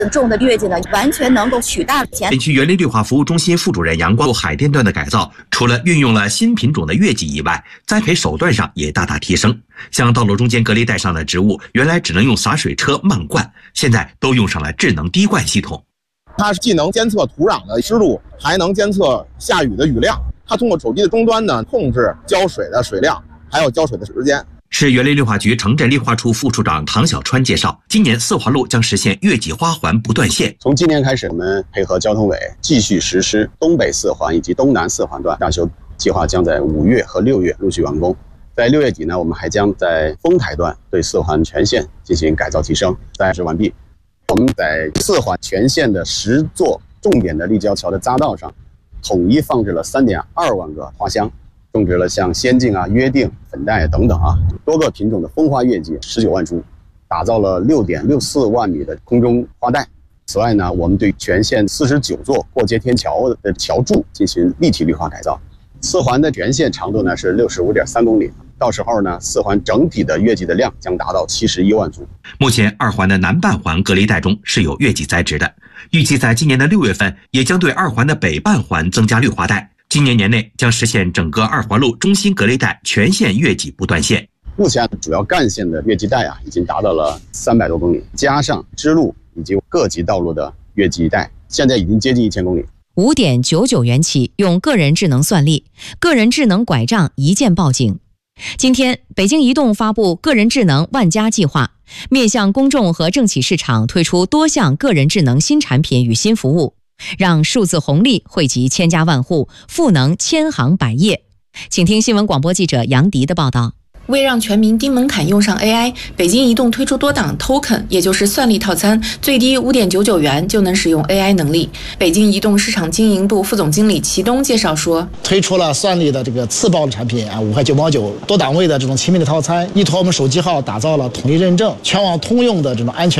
种的月季呢，完全能够取代前。 本区园林绿化服务中心副主任杨光，海淀段的改造，除了运用了新品种的月季以外，栽培手段上也大大提升。像道路中间隔离带上的植物，原来只能用洒水车漫灌，现在都用上了智能滴灌系统。 它既能监测土壤的湿度，还能监测下雨的雨量。它通过手机的终端呢，控制浇水的水量，还有浇水的时间。 市园林绿化局城镇绿化处副处长唐小川介绍，今年4环路将实现月季花环不断线。 从今年开始，我们配合交通委继续实施东北4环以及东南4环段大修计划，将在5月和6月陆续完工。在6月底呢，我们还将在丰台段对4环全线进行改造提升，暂时完毕。我们在4环全线的10座重点的立交桥的匝道上，统一放置了3.2万个花箱。种植了像仙境啊、约定、粉黛等等多个品种的风花月季19万株，打造了6.64万米的空中花带。此外呢，我们对全线49座过街天桥的桥柱进行立体绿化改造。4环的全线长度呢是65.3公里，到时候呢4环整体的月季的量将达到71万株。 目前2环的南半环隔离带中是有月季栽植的，预计在今年的6月份也将对2环的北半环增加绿化带。今年年内将实现整个2环路中心隔离带全线月季不断线。 目前主要干线的月季带已经达到了300多公里，加上支路以及各级道路的月季带，现在已经接近1000公里。 5.99元起用个人智能算力，个人智能拐杖一键报警。今天，北京移动发布个人智能万家计划，面向公众和政企市场推出多项个人智能新产品与新服务，让数字红利惠及千家万户，赋能千行百业。请听新闻广播记者杨迪的报道。 为让全民低门槛用上 AI， 北京移动推出多档 token， 也就是算力套餐，最低5.99元就能使用 AI 能力。北京移动市场经营部副总经理齐东介绍说， 推出了算力的这个次包产品5块9毛9，多档位的这种亲密的套餐，依托我们手机号打造了统一认证、全网通用的这种安全